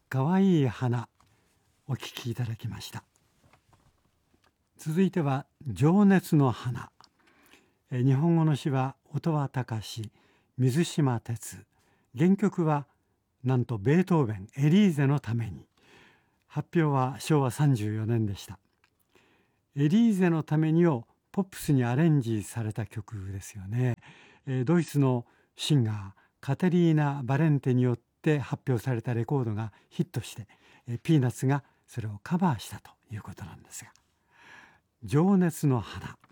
かわいい花お聴きいただきました。続いては情熱の花。日本語の詩は音羽隆、水島哲、原曲はなんとベートーベン、エリーゼのために。発表は昭和34年でした。エリーゼのためにをポップスにアレンジされた曲ですよね。ドイツのシンガーカテリーナ・バレンテによって発表されたレコードがヒットして、ピーナッツがそれをカバーしたということなんですが、情熱の花。